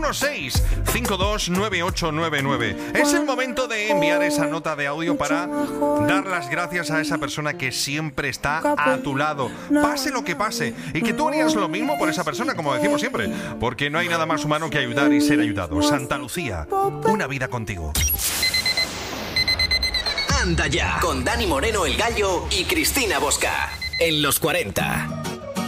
616-529899. Es el momento de enviar esa nota de audio para dar las gracias a esa persona que siempre está a tu lado, pase lo que pase, y que tú harías lo mismo por esa persona, como decimos siempre, porque no hay nada más humano que ayudar y ser ayudado. Santa Lucía, una vida contigo. Anda ya, con Dani Moreno el Gallo y Cristina Bosca, en los 40.